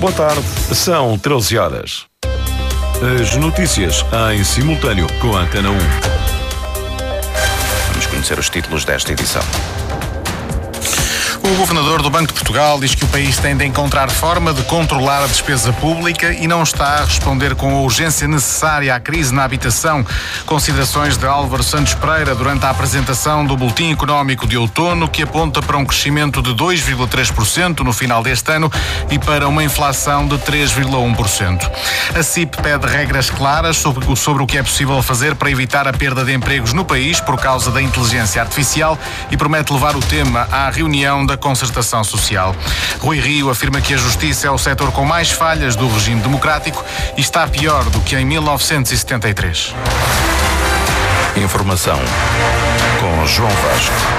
Boa tarde, são 13 horas. As notícias em simultâneo com a Antena 1. Vamos conhecer os títulos desta edição. O governador do Banco de Portugal diz que o país tem de encontrar forma de controlar a despesa pública e não está a responder com a urgência necessária à crise na habitação. Considerações de Álvaro Santos Pereira durante a apresentação do Boletim Económico de Outono, que aponta para um crescimento de 2,3% no final deste ano e para uma inflação de 3,1%. A CIP pede regras claras sobre o que é possível fazer para evitar a perda de empregos no país por causa da inteligência artificial e promete levar o tema à reunião da concertação social. Rui Rio afirma que a justiça é o setor com mais falhas do regime democrático e está pior do que em 1973. Informação com João Vasco.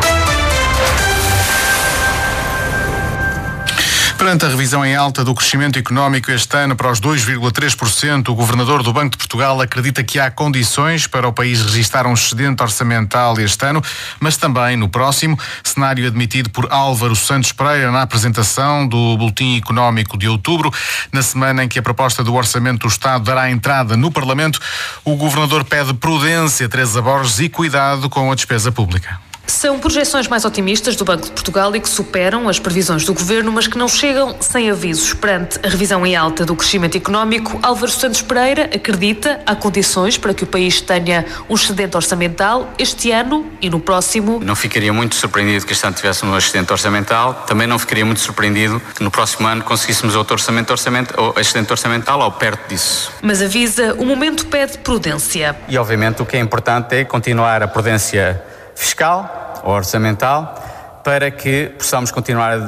Perante a revisão em alta do crescimento económico este ano para os 2,3%, o governador do Banco de Portugal acredita que há condições para o país registrar um excedente orçamental este ano, mas também no próximo, cenário admitido por Álvaro Santos Pereira na apresentação do Boletim Económico de outubro. Na semana em que a proposta do Orçamento do Estado dará entrada no Parlamento, o governador pede prudência, Teresa Borges, e cuidado com a despesa pública. São projeções mais otimistas do Banco de Portugal e que superam as previsões do Governo, mas que não chegam sem avisos. Perante a revisão em alta do crescimento económico, Álvaro Santos Pereira acredita há condições para que o país tenha um excedente orçamental este ano e no próximo. Não ficaria muito surpreendido que este ano tivéssemos um excedente orçamental, também não ficaria muito surpreendido que no próximo ano conseguíssemos outro excedente orçamental ou perto disso. Mas avisa, o momento pede prudência. E obviamente o que é importante é continuar a prudência fiscal ou orçamental para que possamos continuar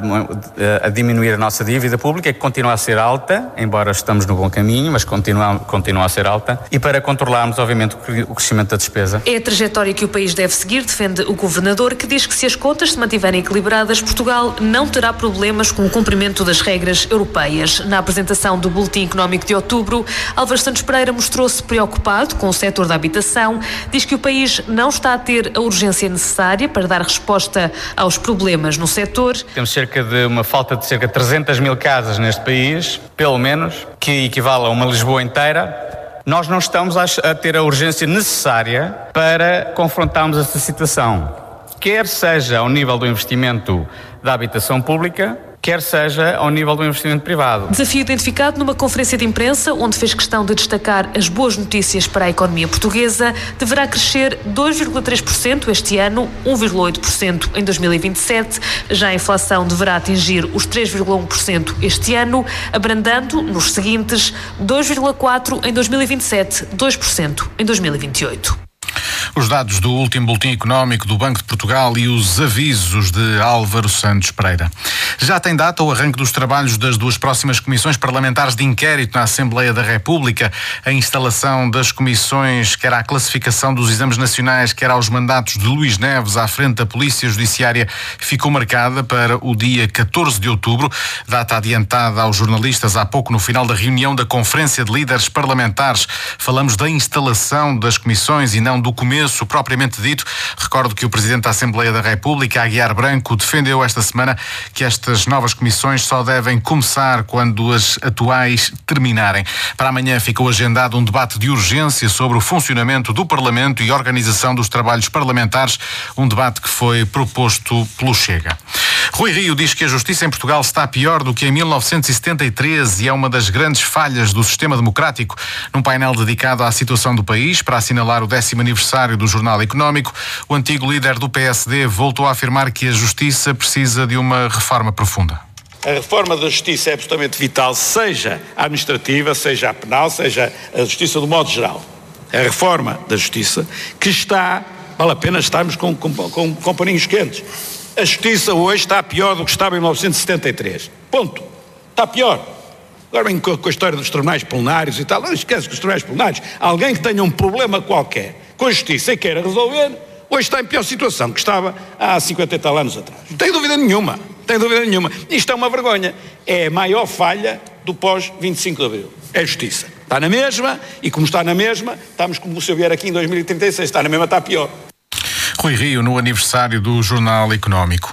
a diminuir a nossa dívida pública, que continua a ser alta, embora estamos no bom caminho, mas continua a ser alta, e para controlarmos, obviamente, o crescimento da despesa. É a trajetória que o país deve seguir, defende o governador, que diz que se as contas se mantiverem equilibradas, Portugal não terá problemas com o cumprimento das regras europeias. Na apresentação do Boletim Económico de outubro, Álvaro Santos Pereira mostrou-se preocupado com o setor da habitação, diz que o país não está a ter a urgência necessária para dar resposta aos problemas no setor. Temos uma falta de cerca de 300 mil casas neste país, pelo menos, que equivale a uma Lisboa inteira. Nós não estamos a ter a urgência necessária para confrontarmos esta situação, quer seja ao nível do investimento da habitação pública, quer seja ao nível do investimento privado. Desafio identificado numa conferência de imprensa, onde fez questão de destacar as boas notícias para a economia portuguesa. Deverá crescer 2,3% este ano, 1,8% em 2027. Já a inflação deverá atingir os 3,1% este ano, abrandando nos seguintes 2,4% em 2027, 2% em 2028. Os dados do último Boletim Económico do Banco de Portugal e os avisos de Álvaro Santos Pereira. Já tem data o arranque dos trabalhos das duas próximas comissões parlamentares de inquérito na Assembleia da República. A instalação das comissões, quer à classificação dos exames nacionais, quer aos mandatos de Luís Neves à frente da Polícia Judiciária, ficou marcada para o dia 14 de outubro, data adiantada aos jornalistas há pouco no final da reunião da Conferência de Líderes Parlamentares. Falamos da instalação das comissões e não do começo propriamente dito. Recordo que o Presidente da Assembleia da República, Aguiar Branco, defendeu esta semana que estas novas comissões só devem começar quando as atuais terminarem. Para amanhã ficou agendado um debate de urgência sobre o funcionamento do Parlamento e organização dos trabalhos parlamentares, um debate que foi proposto pelo Chega. Rui Rio diz que a justiça em Portugal está pior do que em 1973 e é uma das grandes falhas do sistema democrático. Num painel dedicado à situação do país, para assinalar o 10º aniversário do Jornal Económico, o antigo líder do PSD voltou a afirmar que a justiça precisa de uma reforma profunda. A reforma da justiça é absolutamente vital, seja a administrativa, seja a penal, seja a justiça do modo geral. A reforma da justiça que vale a pena estarmos com paninhos quentes. A justiça hoje está pior do que estava em 1973. Ponto. Está pior. Agora vem com a história dos tribunais plenários e tal. Não esquece que os tribunais plenários, alguém que tenha um problema qualquer com a justiça e queira resolver, hoje está em pior situação que estava há 50 e tal anos atrás. Não tenho dúvida nenhuma. Isto é uma vergonha. É a maior falha do pós-25 de Abril. É a justiça. Está na mesma, e como está na mesma, estamos como se eu vier aqui em 2036. Está na mesma, está pior. Rui Rio, no aniversário do Jornal Económico.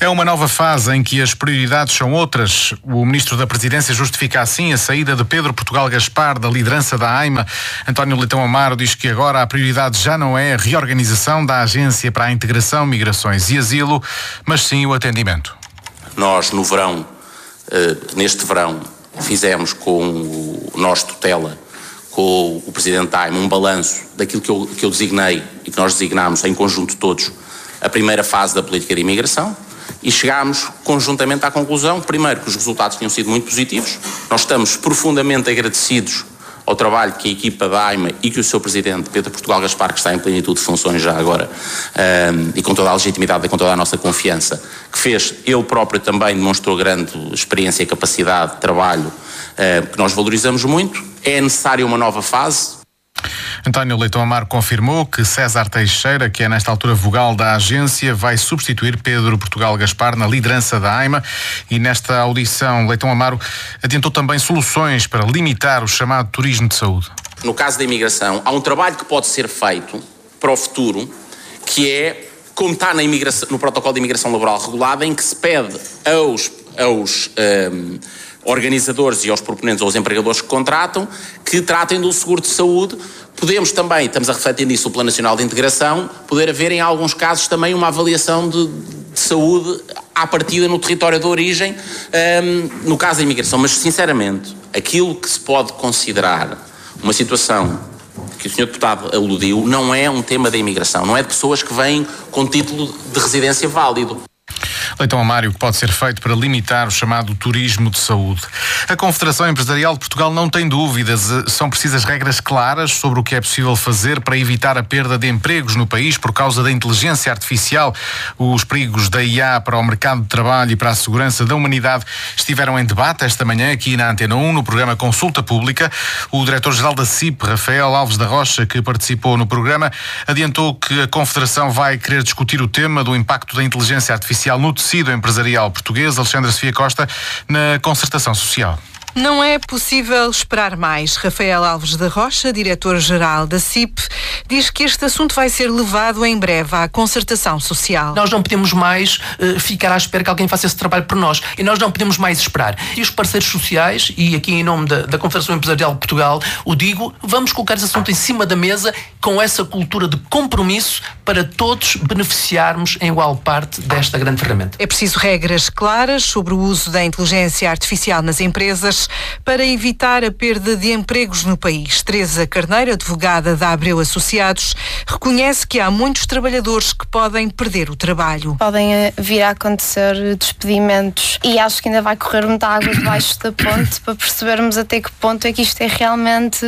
É uma nova fase em que as prioridades são outras. O Ministro da Presidência justifica assim a saída de Pedro Portugal Gaspar da liderança da AIMA. António Leitão Amaro diz que agora a prioridade já não é a reorganização da Agência para a Integração, Migrações e Asilo, mas sim o atendimento. Nós, no verão, neste verão, fizemos com o nosso tutela, com o Presidente da AIMA, um balanço daquilo que eu designei e que nós designámos em conjunto todos a primeira fase da política de imigração e chegámos conjuntamente à conclusão, primeiro, que os resultados tinham sido muito positivos. Nós estamos profundamente agradecidos ao trabalho que a equipa da AIMA e que o seu Presidente, Pedro Portugal Gaspar, que está em plenitude de funções já agora, e com toda a legitimidade e com toda a nossa confiança, que fez, ele próprio também demonstrou grande experiência e capacidade de trabalho, que nós valorizamos muito. É necessária uma nova fase. António Leitão Amaro confirmou que César Teixeira, que é nesta altura vogal da agência, vai substituir Pedro Portugal Gaspar na liderança da AIMA, e nesta audição Leitão Amaro adiantou também soluções para limitar o chamado turismo de saúde. No caso da imigração, há um trabalho que pode ser feito para o futuro, que é, como está no protocolo de imigração laboral regulada, em que se pede aos organizadores e aos proponentes ou aos empregadores que contratam que tratem do seguro de saúde. Podemos também, estamos a refletir nisso, o Plano Nacional de Integração, poder haver em alguns casos também uma avaliação de saúde à partida no território de origem, no caso da imigração. Mas, sinceramente, aquilo que se pode considerar uma situação que o Sr. Deputado aludiu não é um tema da imigração, não é de pessoas que vêm com título de residência válido. Leitão Amaro, o que pode ser feito para limitar o chamado turismo de saúde. A Confederação Empresarial de Portugal não tem dúvidas. São precisas regras claras sobre o que é possível fazer para evitar a perda de empregos no país por causa da inteligência artificial. Os perigos da IA para o mercado de trabalho e para a segurança da humanidade estiveram em debate esta manhã aqui na Antena 1, no programa Consulta Pública. O diretor-geral da CIP, Rafael Alves da Rocha, que participou no programa, adiantou que a Confederação vai querer discutir o tema do impacto da inteligência artificial no tecido empresarial português. Alexandra Sofia Costa, na Concertação Social. Não é possível esperar mais. Rafael Alves da Rocha, diretor-geral da CIP, diz que este assunto vai ser levado em breve à concertação social. Nós não podemos mais ficar à espera que alguém faça esse trabalho por nós. E nós não podemos mais esperar. E os parceiros sociais, e aqui em nome da Confederação Empresarial de Portugal, o digo, vamos colocar esse assunto em cima da mesa com essa cultura de compromisso para todos beneficiarmos em igual parte desta grande ferramenta. É preciso regras claras sobre o uso da inteligência artificial nas empresas para evitar a perda de empregos no país. Teresa Carneiro, advogada da Abreu Associados, reconhece que há muitos trabalhadores que podem perder o trabalho. Podem vir a acontecer despedimentos e acho que ainda vai correr muita água debaixo da ponte para percebermos até que ponto é que isto é realmente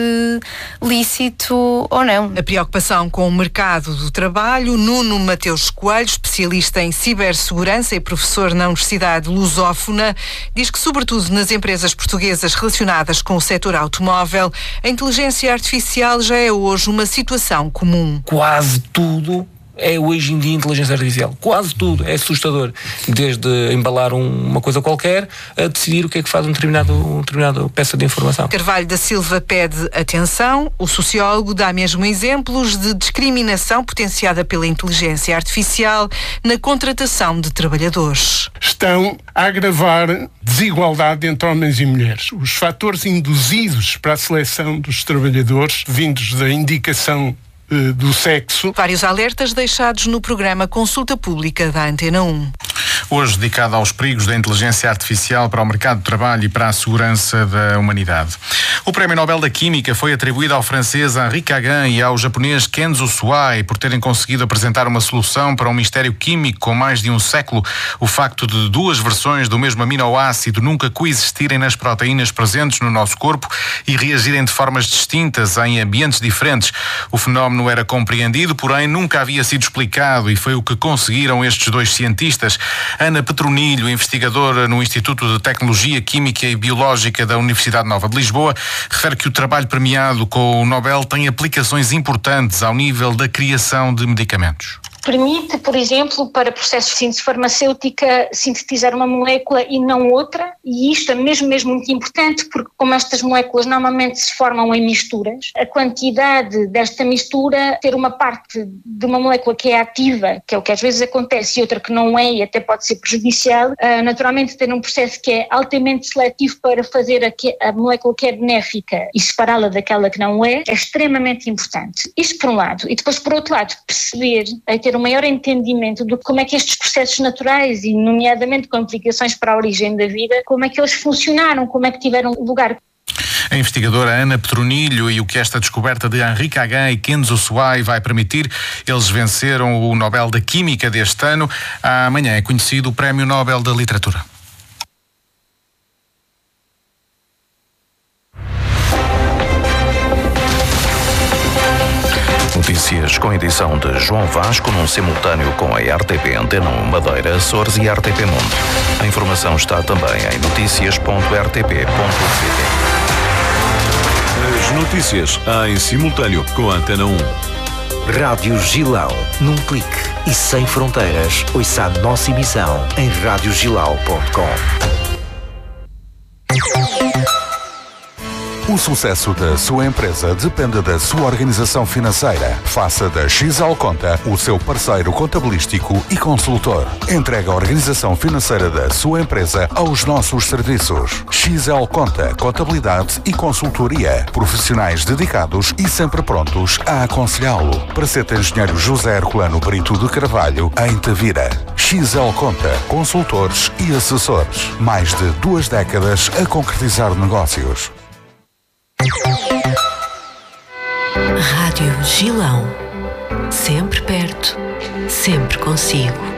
lícito ou não. A preocupação com o mercado do trabalho. Nuno Mateus Coelho, especialista em cibersegurança e professor na Universidade Lusófona, diz que, sobretudo nas empresas portuguesas relacionadas com o setor automóvel, a inteligência artificial já é hoje uma situação comum. Quase tudo é hoje em dia inteligência artificial. Quase tudo. É assustador. Desde embalar uma coisa qualquer a decidir o que é que faz uma determinada peça de informação. Carvalho da Silva pede atenção. O sociólogo dá mesmo exemplos de discriminação potenciada pela inteligência artificial na contratação de trabalhadores. Estão a agravar desigualdade entre homens e mulheres. Os fatores induzidos para a seleção dos trabalhadores, vindos da indicação do sexo. Vários alertas deixados no programa Consulta Pública da Antena 1. Hoje dedicado aos perigos da inteligência artificial para o mercado de trabalho e para a segurança da humanidade. O Prémio Nobel da Química foi atribuído ao francês Henri Kagan e ao japonês Kenzo Suai por terem conseguido apresentar uma solução para um mistério químico com mais de um século. O facto de duas versões do mesmo aminoácido nunca coexistirem nas proteínas presentes no nosso corpo e reagirem de formas distintas em ambientes diferentes. O fenómeno era compreendido, porém nunca havia sido explicado, e foi o que conseguiram estes dois cientistas. Ana Petronilho, investigadora no Instituto de Tecnologia Química e Biológica da Universidade Nova de Lisboa, refere que o trabalho premiado com o Nobel tem aplicações importantes ao nível da criação de medicamentos. permite, por exemplo, para processos de síntese farmacêutica, sintetizar uma molécula e não outra, e isto é mesmo muito importante, porque como estas moléculas normalmente se formam em misturas, a quantidade desta mistura, ter uma parte de uma molécula que é ativa, que é o que às vezes acontece, e outra que não é e até pode ser prejudicial, naturalmente ter um processo que é altamente seletivo para fazer a molécula que é benéfica e separá-la daquela que não é extremamente importante. Isto por um lado. E depois, por outro lado, perceber, ter um maior entendimento de como é que estes processos naturais, e nomeadamente com implicações para a origem da vida, como é que eles funcionaram, como é que tiveram lugar. A investigadora Ana Petronilho e o que esta descoberta de Henri Cagan e Kenzo Suai vai permitir. Eles venceram o Nobel da Química deste ano. Amanhã é conhecido o Prémio Nobel da Literatura. Notícias com edição de João Vasco, num simultâneo com a RTP Antena 1 Madeira, Açores e RTP Mundo. A informação está também em noticias.rtp.pt. As notícias em simultâneo com a Antena 1. Rádio Gilão, num clique e sem fronteiras. Ouça a nossa emissão em radiogilão.com. O sucesso da sua empresa depende da sua organização financeira. Faça da XL Conta o seu parceiro contabilístico e consultor. Entregue a organização financeira da sua empresa aos nossos serviços. XL Conta, contabilidade e consultoria. Profissionais dedicados e sempre prontos a aconselhá-lo. Praceta Engenheiro José Herculano Brito de Carvalho, em Tavira. XL Conta, consultores e assessores. Mais de 2 décadas a concretizar negócios. Rádio Gilão. Sempre perto, sempre consigo.